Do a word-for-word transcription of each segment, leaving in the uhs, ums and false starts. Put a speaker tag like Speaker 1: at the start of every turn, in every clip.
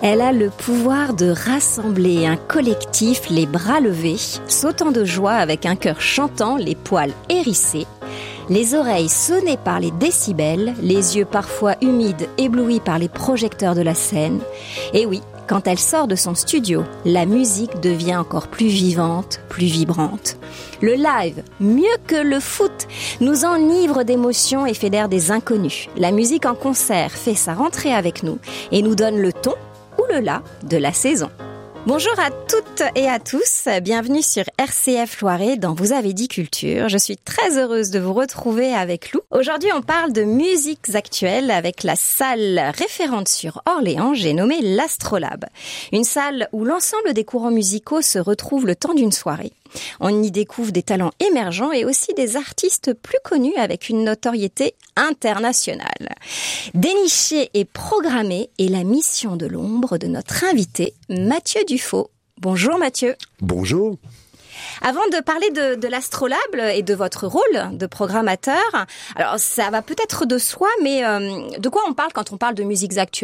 Speaker 1: Elle a le pouvoir de rassembler un collectif les bras levés, sautant de joie avec un cœur chantant, les poils hérissés, les oreilles sonnées par les décibels, les yeux parfois humides, éblouis par les projecteurs de la scène. Et oui, quand elle sort de son studio, la musique devient encore plus vivante, plus vibrante. Le live, mieux que le foot, nous enivre d'émotions et fédère des inconnus. La musique en concert fait sa rentrée avec nous et nous donne le ton ou le la de la saison. Bonjour à toutes et à tous, bienvenue sur R C F Loiret dans Vous avez dit culture. Je suis très heureuse de vous retrouver avec Lou. Aujourd'hui, on parle de musiques actuelles avec la salle référente sur Orléans, j'ai nommé l'Astrolabe. Une salle où l'ensemble des courants musicaux se retrouvent le temps d'une soirée. On y découvre des talents émergents et aussi des artistes plus connus avec une notoriété internationale. Dénicher et programmer est la mission de l'ombre de notre invité, Mathieu Dufaux. Bonjour Mathieu.
Speaker 2: Bonjour.
Speaker 1: Avant de parler de, de l'Astrolabe et de votre rôle de programmateur, alors ça va peut-être de soi, mais euh, de quoi on parle quand on parle de musiques actuelles ?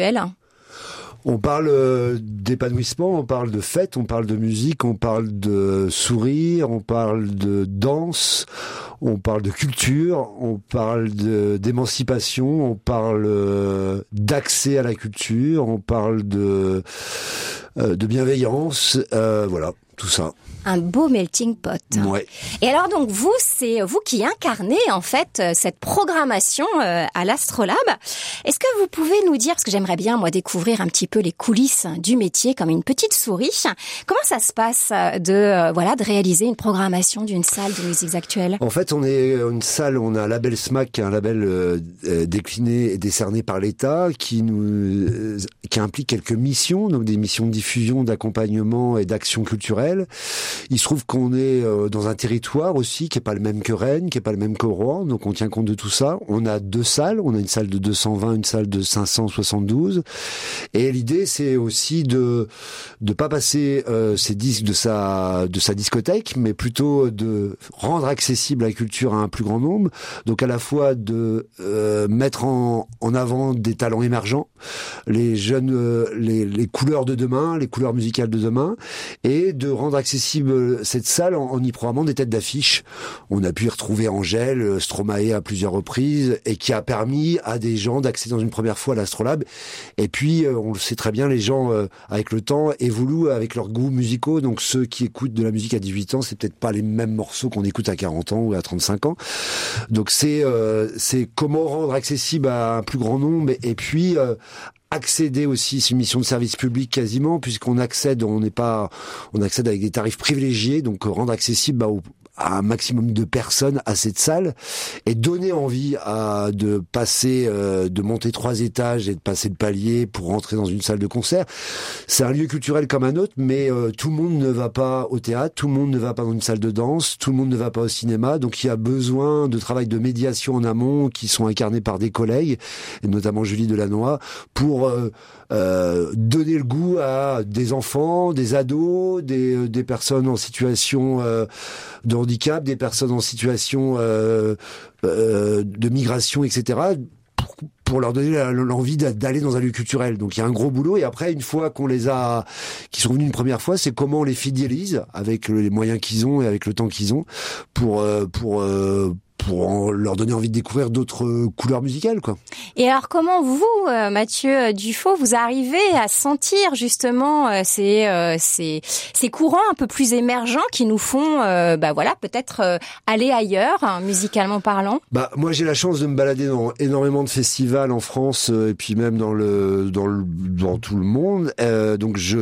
Speaker 2: On parle euh, d'épanouissement, on parle de fête, on parle de musique, on parle de sourire, on parle de danse, on parle de culture, on parle de, d'émancipation, on parle euh, d'accès à la culture, on parle de, euh, de bienveillance, euh, voilà, tout ça.
Speaker 1: Un beau melting pot.
Speaker 2: Ouais.
Speaker 1: Et alors donc vous, c'est vous qui incarnez en fait cette programmation euh, à l'Astrolabe. Est-ce que vous pouvez nous dire, parce que j'aimerais bien moi découvrir un petit peu les coulisses du métier comme une petite souris, comment ça se passe de euh, voilà de réaliser une programmation d'une salle de musiques actuelles ?
Speaker 2: En fait, on est une salle, on a un label S M A C, qui est un label euh, décliné et décerné par l'État, qui nous euh, qui implique quelques missions, donc des missions de diffusion, d'accompagnement et d'action culturelle. Il se trouve qu'on est dans un territoire aussi qui est pas le même que Rennes, qui est pas le même que Rouen, donc on tient compte de tout ça. On a deux salles, on a une salle de deux cent vingt, une salle de cinq cent soixante-douze, et l'idée c'est aussi de de pas passer euh, ces disques de sa de sa discothèque, mais plutôt de rendre accessible la culture à un plus grand nombre. Donc à la fois de euh, mettre en en avant des talents émergents, les jeunes, euh, les les couleurs de demain, les couleurs musicales de demain, et de rendre accessible cette salle en, en y programmant des têtes d'affiche. On a pu y retrouver Angèle, Stromae à plusieurs reprises, et qui a permis à des gens d'accéder dans une première fois à l'Astrolabe. Et puis, euh, on le sait très bien, les gens, euh, avec le temps, évoluent avec leurs goûts musicaux. Donc, ceux qui écoutent de la musique à dix-huit ans, c'est peut-être pas les mêmes morceaux qu'on écoute à quarante ans ou à trente-cinq ans. Donc, c'est euh, c'est comment rendre accessible à un plus grand nombre, et, et puis euh, accéder aussi, c'est une mission de service public quasiment, puisqu'on accède, on n'est pas, on accède avec des tarifs privilégiés, donc rendre accessible bah, au, à un maximum de personnes à cette salle, et donner envie à de passer, euh, de monter trois étages et de passer le palier pour rentrer dans une salle de concert. C'est un lieu culturel comme un autre, mais euh, tout le monde ne va pas au théâtre, tout le monde ne va pas dans une salle de danse, tout le monde ne va pas au cinéma, donc il y a besoin de travail de médiation en amont qui sont incarnés par des collègues, et notamment Julie Delannoy, pour euh, euh, donner le goût à des enfants, des ados, des, des personnes en situation euh, de handicap, des personnes en situation euh, euh, de migration, et cetera, pour, pour leur donner l'envie d'aller dans un lieu culturel. Donc il y a un gros boulot, et après, une fois qu'on les a, qu'ils sont venus une première fois, c'est comment on les fidélise avec les moyens qu'ils ont et avec le temps qu'ils ont pour euh, pour euh, pour leur donner envie de découvrir d'autres couleurs musicales, quoi.
Speaker 1: Et alors, comment vous, Mathieu Dufaux, vous arrivez à sentir justement euh, ces, euh, ces ces courants un peu plus émergents qui nous font, euh, bah voilà, peut-être euh, aller ailleurs, hein, musicalement parlant?
Speaker 2: Bah moi, j'ai la chance de me balader dans énormément de festivals en France, euh, et puis même dans le dans le dans tout le monde. Euh, donc je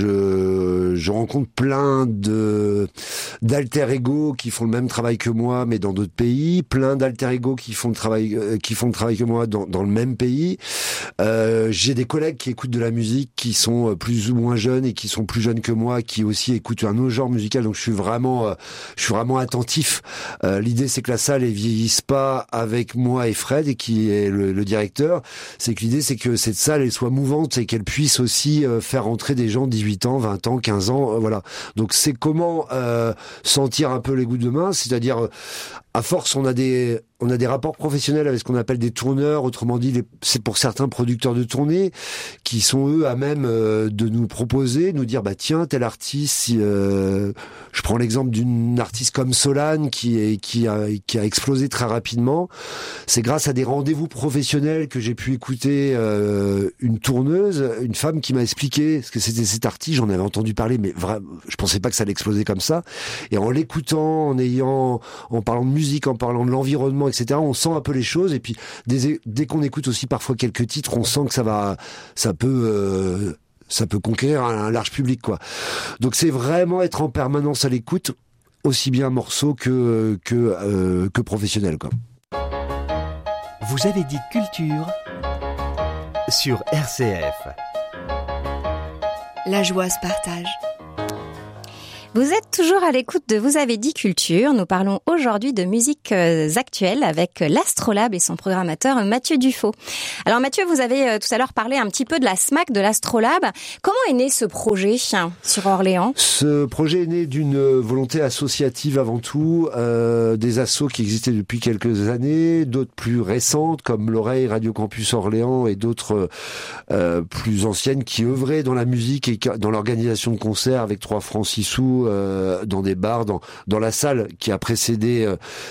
Speaker 2: je je rencontre plein de d'alter ego qui font le même travail que moi, mais dans d'autres pays. Plein d'alter ego qui font le travail euh, qui font le travail que moi dans, dans le même pays. Euh, j'ai des collègues qui écoutent de la musique, qui sont plus ou moins jeunes et qui sont plus jeunes que moi, qui aussi écoutent un autre genre musical. Donc je suis vraiment, euh, je suis vraiment attentif. Euh, l'idée c'est que la salle ne vieillisse pas avec moi et Fred, et qui est le, le directeur. C'est que l'idée c'est que cette salle elle soit mouvante et qu'elle puisse aussi euh, faire entrer des gens de dix-huit ans, vingt ans, quinze ans. Euh, voilà. Donc c'est comment euh, sentir un peu les goûts de demain, c'est-à-dire euh, à force on a des on a des rapports professionnels avec ce qu'on appelle des tourneurs, autrement dit, les, c'est pour certains producteurs de tournée qui sont eux à même euh, de nous proposer, nous dire bah tiens tel artiste, si, euh, je prends l'exemple d'une artiste comme Solane qui est qui a qui a explosé très rapidement. C'est grâce à des rendez-vous professionnels que j'ai pu écouter euh, une tourneuse, une femme qui m'a expliqué ce que c'était cet artiste. J'en avais entendu parler, mais vraiment, je pensais pas que ça allait exploser comme ça. Et en l'écoutant, en ayant, en parlant de musique, en parlant de l'environnement, et cetera, on sent un peu les choses. Et puis dès, dès qu'on écoute aussi parfois quelques titres, on sent que ça va, ça peut, euh, ça peut conquérir un, un large public, quoi. Donc c'est vraiment être en permanence à l'écoute, aussi bien morceau que que euh, que professionnel, quoi.
Speaker 3: Vous avez dit culture sur R C F.
Speaker 4: La joie se partage.
Speaker 1: Vous êtes toujours à l'écoute de Vous avez dit culture. Nous parlons aujourd'hui de musique actuelle avec l'Astrolabe et son programmateur Mathieu Dufaux. Alors Mathieu, vous avez tout à l'heure parlé un petit peu de la S M A C, de l'Astrolabe. Comment est né ce projet sur Orléans ?
Speaker 2: Ce projet est né d'une volonté associative avant tout, euh, des assos qui existaient depuis quelques années, d'autres plus récentes comme l'Oreille, Radio Campus Orléans et d'autres euh, plus anciennes qui œuvraient dans la musique et dans l'organisation de concerts avec trois francs six sous euh, dans des bars, dans dans la salle qui a précédé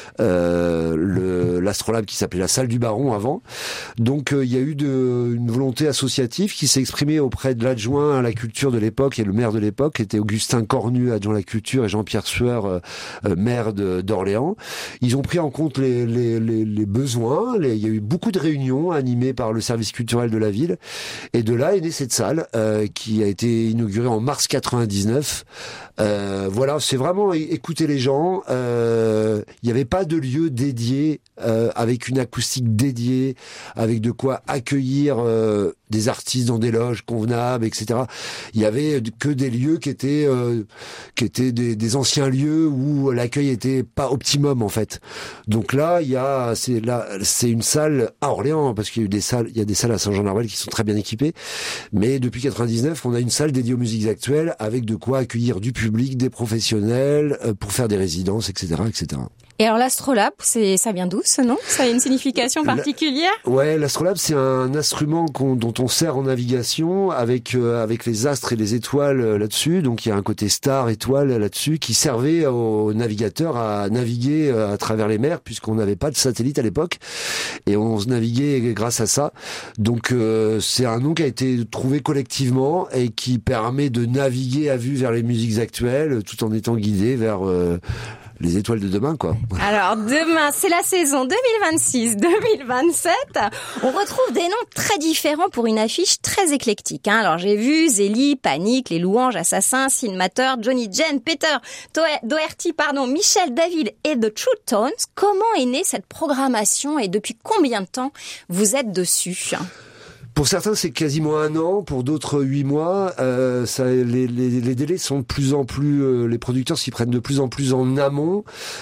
Speaker 2: euh, le l'Astrolabe qui s'appelait la salle du Baron avant. Donc euh, il y a eu de, une volonté associative qui s'est exprimée auprès de l'adjoint à la culture de l'époque et le maire de l'époque, qui était Augustin Cornu, adjoint à la culture, et Jean-Pierre Sueur, euh, euh, maire de, d'Orléans. Ils ont pris en compte les, les, les, les besoins. Les, il y a eu beaucoup de réunions animées par le service culturel de la ville. Et de là est née cette salle euh, qui a été inaugurée en mars quatre-vingt-dix-neuf. Euh, voilà, c'est vraiment écouter les gens. Euh, il n'y avait pas de lieu dédié euh, avec une acoustique dédiée, avec de quoi accueillir euh, des artistes dans des loges convenables, et cetera. Il y avait que des lieux qui étaient euh, qui étaient des, des anciens lieux où l'accueil était pas optimum en fait. Donc là, il y a c'est là c'est une salle à Orléans parce qu'il y a eu des salles, il y a des salles à Saint-Jean-d'Arvelle qui sont très bien équipées. Mais depuis quatre-vingt-dix-neuf, on a une salle dédiée aux musiques actuelles avec de quoi accueillir du public, des professionnels euh, pour faire des résidences, et cetera, et cetera.
Speaker 1: Et alors l'Astrolabe, c'est, ça vient d'où ce nom ? Ça a une signification particulière ?
Speaker 2: La, ouais, l'Astrolabe, c'est un instrument qu'on, dont on sert en navigation avec euh, avec les astres et les étoiles euh, là-dessus. Donc il y a un côté star, étoile là-dessus qui servait aux navigateurs à naviguer euh, à travers les mers puisqu'on n'avait pas de satellite à l'époque et on se naviguait grâce à ça. Donc euh, c'est un nom qui a été trouvé collectivement et qui permet de naviguer à vue vers les musiques actuelles tout en étant guidé vers euh, les étoiles de demain, quoi.
Speaker 1: Alors, demain, c'est la saison deux mille vingt-six deux mille vingt-sept. On retrouve des noms très différents pour une affiche très éclectique, hein. Alors, j'ai vu Zélie, Panique, Les Louanges, Assassins, Sin Matter, Johnny Jen, Peter Doherty, pardon, Michel Davil et The True Tones. Comment est née cette programmation et depuis combien de temps vous êtes dessus ?
Speaker 2: Pour certains, c'est quasiment un an. Pour d'autres, huit mois. Euh, ça, les, les, les délais sont de plus en plus. Euh, les producteurs s'y prennent de plus en plus en amont.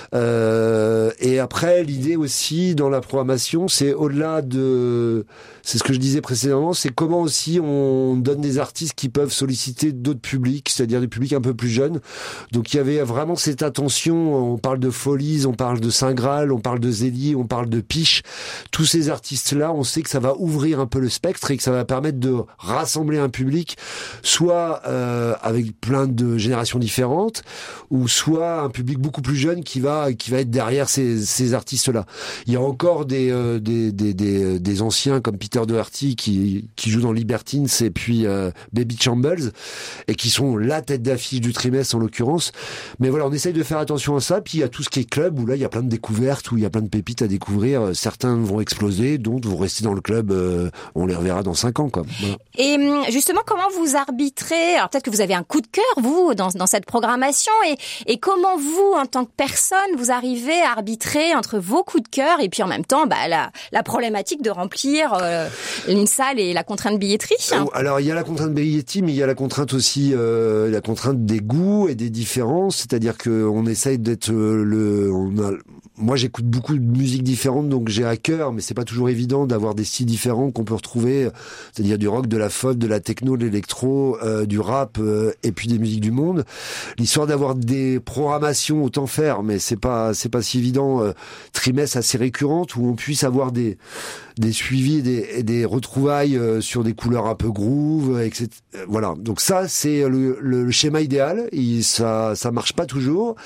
Speaker 2: Euh, et après, l'idée aussi dans la programmation, c'est au-delà de. C'est ce que je disais précédemment. C'est comment aussi on donne des artistes qui peuvent solliciter d'autres publics, c'est-à-dire des publics un peu plus jeunes. Donc il y avait vraiment cette attention. On parle de Folies, on parle de Saint Graal, on parle de Zélie, on parle de Piche. Tous ces artistes-là, on sait que ça va ouvrir un peu le spectre et que ça va permettre de rassembler un public, soit euh, avec plein de générations différentes, ou soit un public beaucoup plus jeune qui va qui va être derrière ces, ces artistes-là. Il y a encore des euh, des, des des des anciens comme Peter Doherty qui qui jouent dans Libertines et puis euh, Baby Chambles et qui sont la tête d'affiche du trimestre en l'occurrence. Mais voilà, on essaye de faire attention à ça. Puis il y a tout ce qui est club où là il y a plein de découvertes, où il y a plein de pépites à découvrir. Certains vont exploser, d'autres vont rester dans le club. Euh, on les reverra dans cinq ans, quoi. Voilà.
Speaker 1: Et justement, comment vous arbitrez ? Alors peut-être que vous avez un coup de cœur, vous, dans, dans cette programmation, et, et comment vous, en tant que personne, vous arrivez à arbitrer entre vos coups de cœur et puis en même temps, bah, la, la problématique de remplir euh, une salle et la contrainte billetterie.
Speaker 2: Euh, alors il y a la contrainte billetterie, mais il y a la contrainte aussi, euh, la contrainte des goûts et des différences. C'est-à-dire que on essaye d'être euh, le, on a, moi j'écoute beaucoup de musiques différentes, donc j'ai à cœur, mais c'est pas toujours évident d'avoir des styles différents qu'on peut retrouver mélanger, c'est-à-dire du rock, de la folk, de la techno, de l'électro, euh, du rap euh, et puis des musiques du monde. L'histoire d'avoir des programmations, autant faire, mais c'est pas c'est pas si évident, euh, trimestres assez récurrentes où on puisse avoir des des suivis, des, des retrouvailles euh, sur des couleurs un peu groove, et cetera. Voilà. Donc ça, c'est le, le, le schéma idéal. Il, ça, ça marche pas toujours.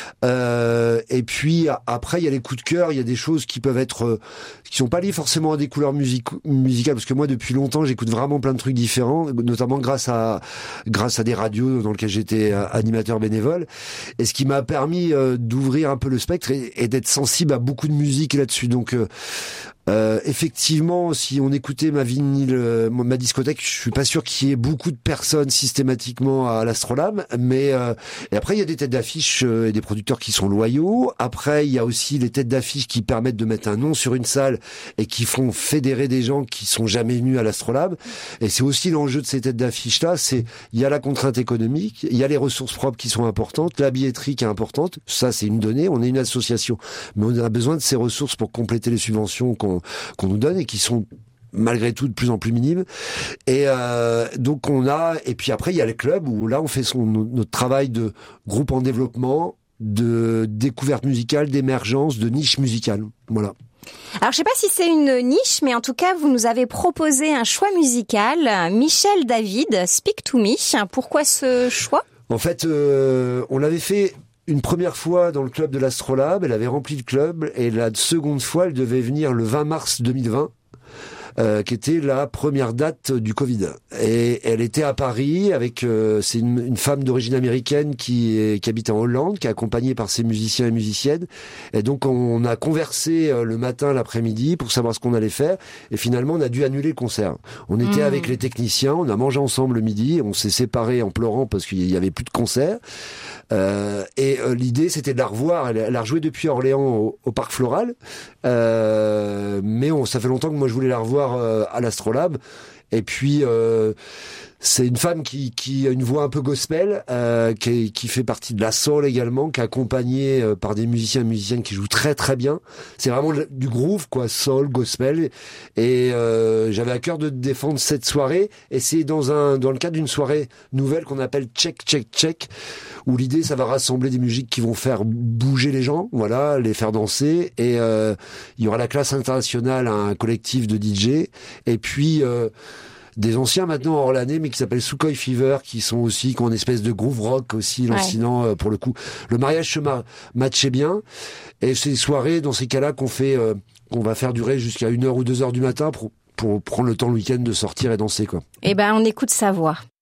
Speaker 2: Euh, et puis après, il y a les coups de cœur. Il y a des choses qui peuvent être, euh, qui sont pas liées forcément à des couleurs music- musicales, parce que moi, depuis longtemps, j'écoute vraiment plein de trucs différents, notamment grâce à grâce à des radios dans lesquelles j'étais animateur bénévole. Et ce qui m'a permis euh, d'ouvrir un peu le spectre et, et d'être sensible à beaucoup de musique là-dessus. Donc euh, Euh, effectivement, si on écoutait ma vinyle, euh, ma discothèque, je suis pas sûr qu'il y ait beaucoup de personnes systématiquement à l'Astrolabe, mais euh, et après il y a des têtes d'affiche euh, et des producteurs qui sont loyaux. Après il y a aussi les têtes d'affiche qui permettent de mettre un nom sur une salle et qui font fédérer des gens qui sont jamais venus à l'Astrolabe. Et c'est aussi l'enjeu de ces têtes d'affiche là, c'est il y a la contrainte économique, il y a les ressources propres qui sont importantes, la billetterie qui est importante. Ça c'est une donnée. On est une association, mais on a besoin de ces ressources pour compléter les subventions qu'on qu'on nous donne et qui sont malgré tout de plus en plus minimes. Et euh, donc on a, et puis après il y a les clubs où là on fait son, notre travail de groupe en développement, de découverte musicale, d'émergence, de niche musicale. Voilà.
Speaker 1: Alors je sais pas si c'est une niche, mais en tout cas vous nous avez proposé un choix musical. Michel David, Speak to Me. Pourquoi ce choix ?
Speaker 2: En fait, euh, on l'avait fait une première fois dans le club de l'Astrolabe, elle avait rempli le club, et la seconde fois, elle devait venir le vingt mars deux mille vingt, euh, qui était la première date du Covid. Et elle était à Paris avec, euh, c'est une, une femme d'origine américaine qui, est, qui habite en Hollande, qui est accompagnée par ses musiciens et musiciennes. Et donc on a conversé euh, le matin, l'après-midi pour savoir ce qu'on allait faire. Et finalement, on a dû annuler le concert. On était mmh. avec les techniciens, on a mangé ensemble le midi, on s'est séparés en pleurant parce qu'il y avait plus de concert. Euh, et euh, l'idée c'était de la revoir. Elle, elle a rejoué depuis Orléans au, au Parc Floral, euh, mais on, ça fait longtemps que moi je voulais la revoir euh, à l'Astrolabe. Et puis euh, c'est une femme qui, qui a une voix un peu gospel, euh, qui, qui fait partie de la soul également, qui est accompagnée euh, par des musiciens et musiciennes qui jouent très très bien. C'est vraiment du groove, quoi, soul, gospel. Et euh, j'avais à cœur de défendre cette soirée. Et c'est dans un dans le cadre d'une soirée nouvelle qu'on appelle Check Check Check, où l'idée ça va rassembler des musiques qui vont faire bouger les gens, voilà, les faire danser. Et euh, il y aura la classe internationale, un collectif de D J. Et puis euh, des anciens maintenant orlanais, mais qui s'appellent Sukhoi Fever, qui sont aussi, qui ont une espèce de groove rock aussi, lancinant, ouais. euh, pour le coup. Le mariage se ma- matchait bien. Et c'est des soirées, dans ces cas-là, qu'on fait, euh, qu'on va faire durer jusqu'à une heure ou deux heures du matin pour, pour prendre le temps le week-end de sortir et danser, quoi.
Speaker 1: Eh ben, on écoute sa voix.